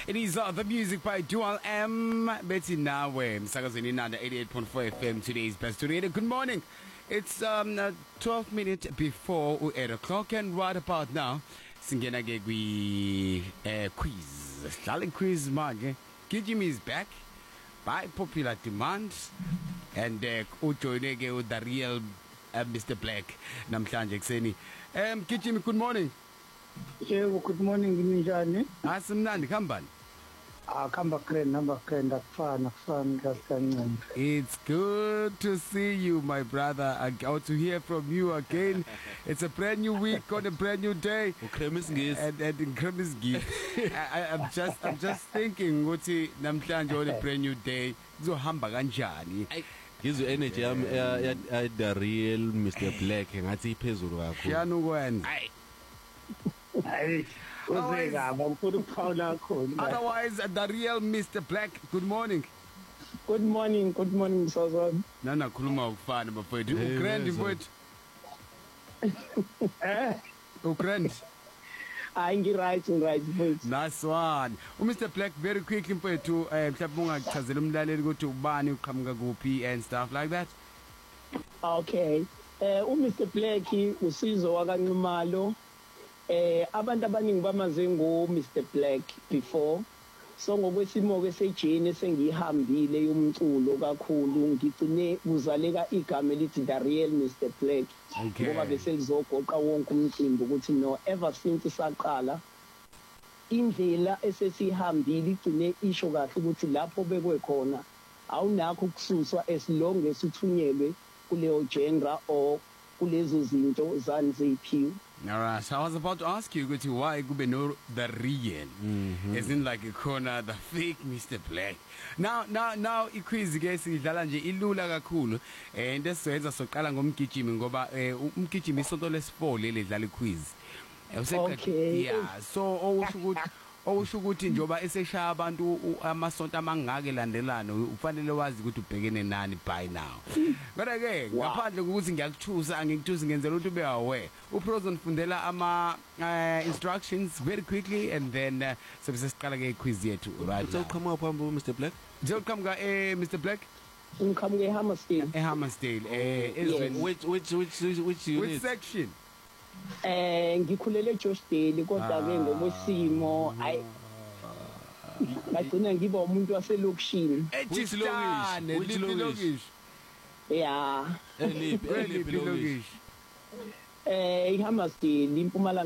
It is the music by Dual M. Betty Nawe, Msakazini Nanda 88.4 FM. Today's best to radio. Good morning. It's 12 minutes before 8 o'clock, and right about now, singena ke quiz. Darling quiz manje. Gijimi is back by popular demand, and ujoyine ke the real Mr. Black namhlanje kuseni. Gijimi, good morning. Yebo, good morning njani? Asimnandi khambani? Khamba grand number grand akufana kancane. It's good to see you, my brother. Or to hear from you again. It's a brand new week on a brand new day. And I'm just thinking ukuthi namhlanje on a brand new day kuzohamba kanjani. Ngizwe energy yami the real Mr. Black ngathi iphezulu kakhulu. Shanu kwenza. Hayi, uzeka ngifuna ukuphawula khona. Otherwise, the real Mr. Black, good morning. Good morning Sazana. Nana khuluma ukufana bafowethu. Ugrand mfowethu. Ugrand. Hayi ngiright mfowethu. Nice one. Mr. Black, very quickly mfowethu, mhlawumbe ungachazela umlaleli ukuthi ubani uqhamuka kuphi and stuff like that. Okay. Mr. Black usizo wakanqumalo. Abantu abaningi bamaze ngo Mr. Black before, so ngokwesimo ke sejeni sengihambile yomculo kakhulu ngicine uzaleka igama elithi the real Mr. Black ngoba bese lizogoqa wonke umcimbi ukuthi no ever since saqala indlela esesihambile igcine isho kahle ukuthi lapho bekwe khona awunakho ukususwa as long as uthunyelwe kuleyo genre or kulezo zinto zanziphiwe. Alright, so I was about to ask you why kube no the real, as in like khona the fake Mr. Black. Now iquiz ke sidlala nje ilula kakhulu, into esizoyenza soqala ngomgijimi ngoba umgijimi isonto lesi4 leli dlala iquiz. Okay. Yeah, so owusho ukuthi njoba eseshaya abantu amasonto amangake landelana ufanele wazi ukuthi ubhekene nani by now. Kodwa ke ngaphandle ukuthi ngiyakuthusa angikuthusi ngenzela ukuthi ube aware. Uprozon fundela ama instructions very quickly and then sesiqala ke quiz yethu right. So come up Mr. Black. Welcome Mr. Black. Ngikhamuke eHammersdale. eHammersdale. Which unit? Which section? Ngikhulele eJoshdale kodwa ke ngokwesimo hayi ngagcina ngiba umuntu waselokishini. Which location? Yeah. Eliphi location? eHammersdale, iMpumalanga.